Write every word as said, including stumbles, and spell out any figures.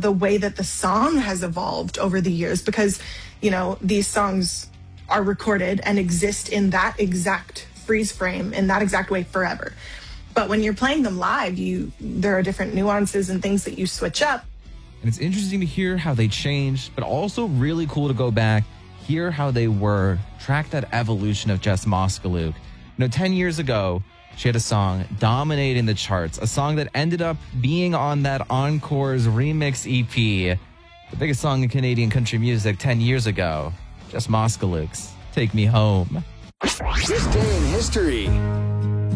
the way that the song has evolved over the years, because, you know, these songs are recorded and exist in that exact freeze frame, in that exact way forever. But when you're playing them live, you there are different nuances and things that you switch up. And it's interesting to hear how they changed, but also really cool to go back, hear how they were, track that evolution of Jess Moskaluke. You know, ten years ago, she had a song dominating the charts, a song that ended up being on that Encore's remix E P, the biggest song in Canadian country music ten years ago. Jess Moskaluke's Take Me Home. This day in history.